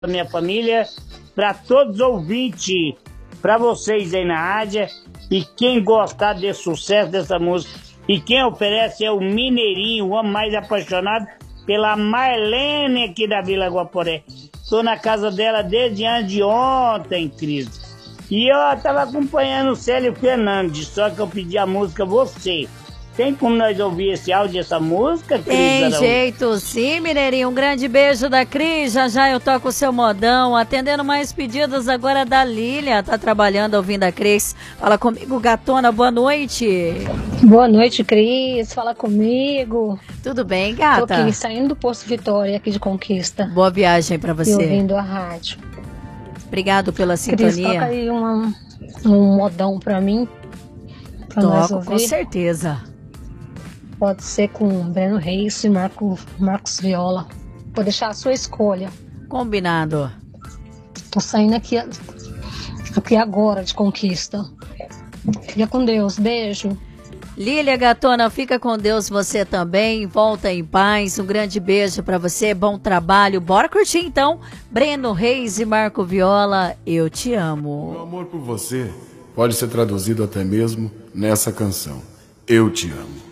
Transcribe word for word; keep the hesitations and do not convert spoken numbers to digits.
da minha família, para todos os ouvintes, para vocês aí na rádio, e quem gostar desse sucesso dessa música, e quem oferece é o Mineirinho, o homem mais apaixonado pela Marlene aqui da Vila Guaporé. Estou na casa dela desde antes de ontem, Cris. E eu estava acompanhando o Célio Fernandes, só que eu pedi a música Você. Tem como nós ouvir esse áudio, essa música, Cris? Tem Araújo? Jeito sim, Mineirinho. Um grande beijo da Cris. Já já eu toco o seu modão. Atendendo mais pedidos agora da Lília. Tá trabalhando ouvindo a Cris. Fala comigo, gatona. Boa noite. Boa noite, Cris. Fala comigo. Tudo bem, gata? Tô aqui saindo do Posto Vitória, aqui de Conquista. Boa viagem pra você. E ouvindo a rádio. Obrigado pela sintonia. Cris, toca aí uma, um modão pra mim. Pra Toco, nós ouvir. com certeza. Pode ser com Breno Reis e Marco, Marcos Viola. Vou deixar a sua escolha. Combinado. Tô saindo aqui, aqui agora de Conquista. Fica com Deus. Beijo. Lília, gatona, fica com Deus você também. Volta em paz. Um grande beijo pra você. Bom trabalho. Bora curtir então. Breno Reis e Marco Viola, Eu Te Amo. Meu amor por você pode ser traduzido até mesmo nessa canção. Eu te amo.